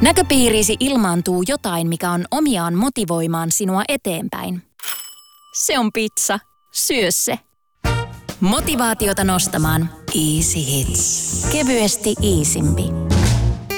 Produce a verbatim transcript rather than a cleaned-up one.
Näköpiiriisi ilmaantuu jotain, mikä on omiaan motivoimaan sinua eteenpäin. Se on pizza. Syö se. Motivaatiota nostamaan. Easy Hits. Kevyesti easimpi.